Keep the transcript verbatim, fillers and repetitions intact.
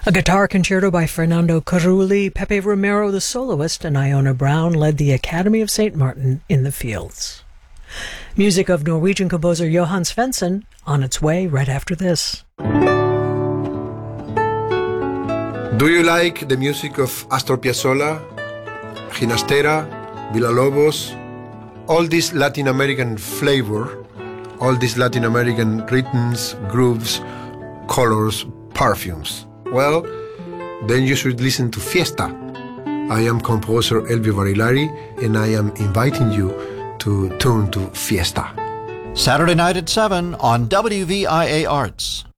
A guitar concerto by Fernando Carulli, Pepe Romero the soloist, and Iona Brown led the Academy of Saint Martin in the Fields. Music of Norwegian composer Johan Svensson on its way right after this. Do you like the music of Astor Piazzolla, Ginastera, Villalobos, all this Latin American flavor, all these Latin American rhythms, grooves, colors, perfumes? Well, then you should listen to Fiesta. I am composer Elvio Barilari, and I am inviting you to tune to Fiesta. Saturday night at seven on W V I A Arts.